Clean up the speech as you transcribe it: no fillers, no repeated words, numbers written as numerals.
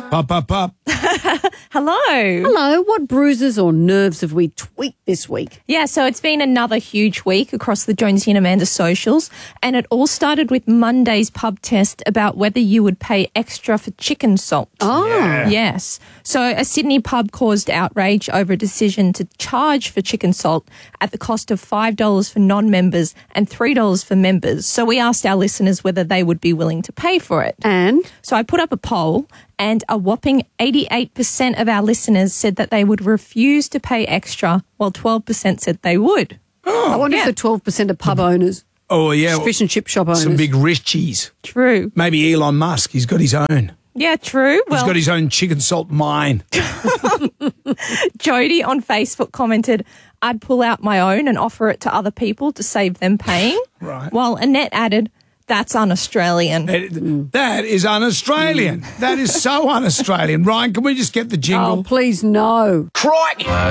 Pop, pop, pop. Hello. Hello, what bruises or nerves have we tweaked this week? Yeah, so it's been another huge week across the Jonesy and Amanda socials, and it all started with Monday's pub test about whether you would pay extra for chicken salt. Oh. Yeah. Yes. So a Sydney pub caused outrage over a decision to charge for chicken salt at the cost of $5 for non-members and $3 for members. So we asked our listeners whether they would be willing to pay for it. And? So I put up a poll, and a whopping 88% of our listeners said that they would refuse to pay extra, while 12% said they would. I wonder if the 12% of pub owners, Oh, yeah. fish and chip shop owners. Some big richies. True. Maybe Elon Musk. He's got his own. Yeah, true. He's got his own chicken salt mine. Jody on Facebook commented, I'd pull out my own and offer it to other people to save them paying. Right. While Annette added, that's un-Australian. That is un-Australian. That is so un-Australian. Ryan, can we just get the jingle? Oh, please no. Crikey!